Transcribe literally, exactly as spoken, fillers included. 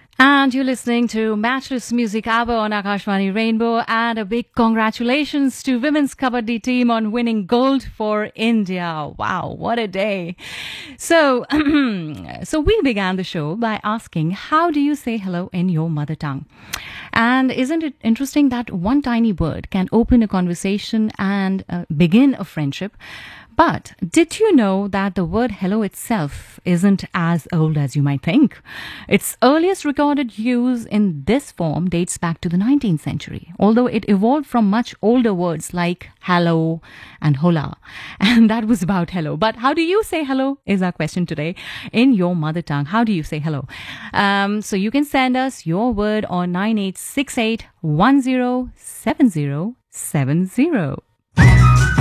And you're listening to Matchless Music Hour on Akashvani Rainbow. And a big congratulations to Women's Kabaddi team on winning gold for India. Wow, what a day. So, so we began the show by asking, how do you say hello in your mother tongue? And isn't it interesting that one tiny word can open a conversation and uh, begin a friendship? But did you know that the word hello itself isn't as old as you might think? Its earliest recorded use in this form dates back to the nineteenth century, although it evolved from much older words like hello and hola. And that was about hello. But how do you say hello is our question today in your mother tongue. How do you say hello? Um, so you can send us your word on nine eight six eight one zero seven zero seven zero.